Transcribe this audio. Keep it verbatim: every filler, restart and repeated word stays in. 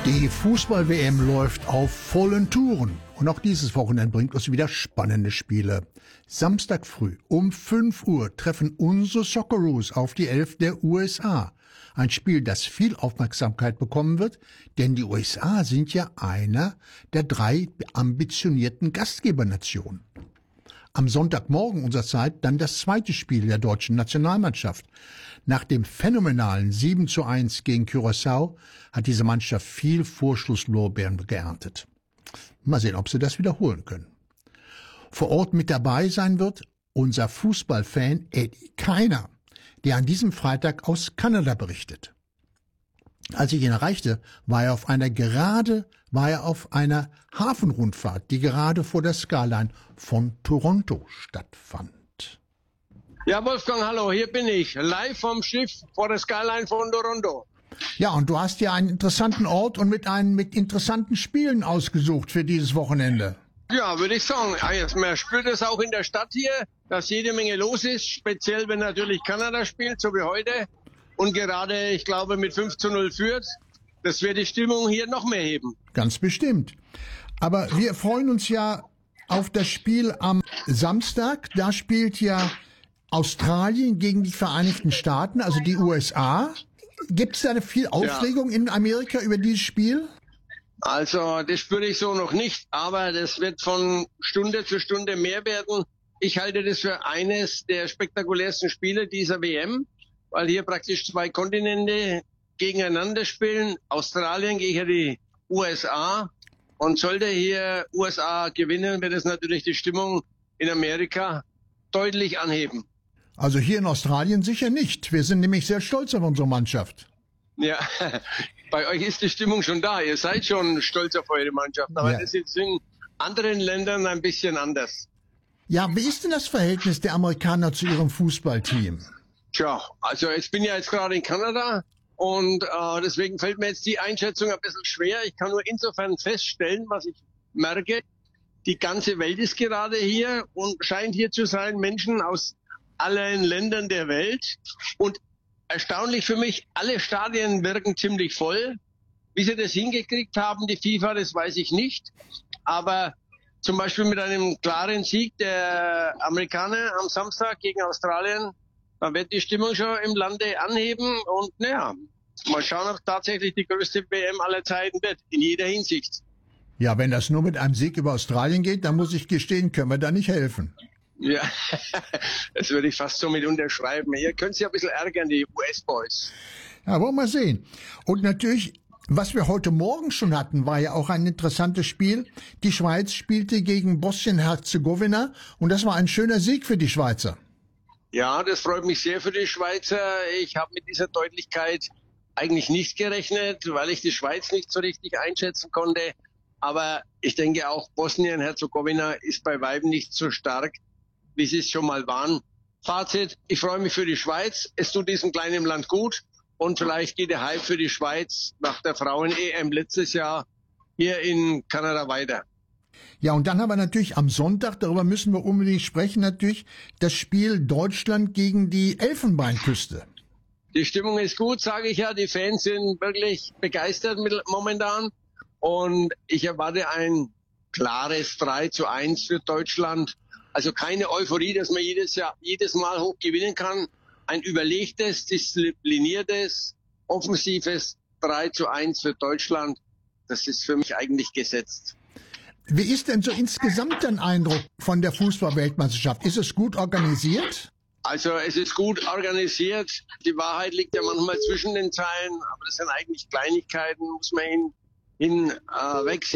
Die Fußball-W M läuft auf vollen Touren und auch dieses Wochenende bringt uns wieder spannende Spiele. Samstag früh um fünf Uhr treffen unsere Socceroos auf die Elf der U S A. Ein Spiel, das viel Aufmerksamkeit bekommen wird, denn die U S A sind ja einer der drei ambitionierten Gastgebernationen. Am Sonntagmorgen unserer Zeit dann das zweite Spiel der deutschen Nationalmannschaft. Nach dem phänomenalen sieben zu eins gegen Curaçao hat diese Mannschaft viel Vorschusslorbeeren geerntet. Mal sehen, ob sie das wiederholen können. Vor Ort mit dabei sein wird unser Fußballfan Eddie Keiner, der an diesem Freitag aus Kanada berichtet. Als ich ihn erreichte, war er auf einer gerade, war er auf einer Hafenrundfahrt, die gerade vor der Skyline von Toronto stattfand. Ja, Wolfgang, hallo, hier bin ich, live vom Schiff vor der Skyline von Toronto. Ja, und du hast dir einen interessanten Ort und mit einem mit interessanten Spielen ausgesucht für dieses Wochenende. Ja, würde ich sagen. Man spürt es auch in der Stadt hier, dass jede Menge los ist, speziell wenn natürlich Kanada spielt, so wie heute. Und gerade, ich glaube, mit fünf zu null führt, das wird die Stimmung hier noch mehr heben. Ganz bestimmt. Aber wir freuen uns ja auf das Spiel am Samstag. Da spielt ja Australien gegen die Vereinigten Staaten, also die U S A. Gibt es da viel Aufregung ja. in Amerika über dieses Spiel? Also, das spüre ich so noch nicht, aber das wird von Stunde zu Stunde mehr werden. Ich halte das für eines der spektakulärsten Spiele dieser W M, weil hier praktisch zwei Kontinente gegeneinander spielen. Australien gegen die U S A. Und sollte hier U S A gewinnen, wird es natürlich die Stimmung in Amerika deutlich anheben. Also hier in Australien sicher nicht. Wir sind nämlich sehr stolz auf unsere Mannschaft. Ja, bei euch ist die Stimmung schon da. Ihr seid schon stolz auf eure Mannschaft. Aber ja. das ist in anderen Ländern ein bisschen anders. Ja, wie ist denn das Verhältnis der Amerikaner zu ihrem Fußballteam? Tja, also ich bin ja jetzt gerade in Kanada und äh, deswegen fällt mir jetzt die Einschätzung ein bisschen schwer. Ich kann nur insofern feststellen, was ich merke. Die ganze Welt ist gerade hier und scheint hier zu sein, Menschen aus allen Ländern der Welt. Und erstaunlich für mich, alle Stadien wirken ziemlich voll. Wie sie das hingekriegt haben, die FIFA, das weiß ich nicht. Aber zum Beispiel mit einem klaren Sieg der Amerikaner am Samstag gegen Australien, da wird die Stimmung schon im Lande anheben. Und naja, mal schauen, ob tatsächlich die größte W M aller Zeiten wird, in jeder Hinsicht. Ja, wenn das nur mit einem Sieg über Australien geht, dann muss ich gestehen, können wir da nicht helfen. Ja, das würde ich fast so mit unterschreiben. Ihr könnt sich ein bisschen ärgern, die U S-Boys. Ja, wollen wir mal sehen. Und natürlich, was wir heute Morgen schon hatten, war ja auch ein interessantes Spiel. Die Schweiz spielte gegen Bosnien-Herzegowina und das war ein schöner Sieg für die Schweizer. Ja, das freut mich sehr für die Schweizer. Ich habe mit dieser Deutlichkeit eigentlich nicht gerechnet, weil ich die Schweiz nicht so richtig einschätzen konnte. Aber ich denke auch, Bosnien-Herzegowina ist bei weitem nicht so stark, wie sie es schon mal waren. Fazit, ich freue mich für die Schweiz. Es tut diesem kleinen Land gut. Und vielleicht geht der Hype für die Schweiz nach der Frauen-E M letztes Jahr hier in Kanada weiter. Ja, und dann haben wir natürlich am Sonntag, darüber müssen wir unbedingt sprechen, natürlich das Spiel Deutschland gegen die Elfenbeinküste. Die Stimmung ist gut, sage ich ja. Die Fans sind wirklich begeistert momentan. Und ich erwarte ein klares drei zu eins für Deutschland. Also keine Euphorie, dass man jedes Jahr, jedes Mal hoch gewinnen kann. Ein überlegtes, diszipliniertes, offensives drei zu eins für Deutschland. Das ist für mich eigentlich gesetzt. Wie ist denn so insgesamt dein Eindruck von der Fußball-Weltmeisterschaft? Ist es gut organisiert? Also es ist gut organisiert. Die Wahrheit liegt ja manchmal zwischen den Zeilen, aber das sind eigentlich Kleinigkeiten, muss man hin, hin äh, wegsehen.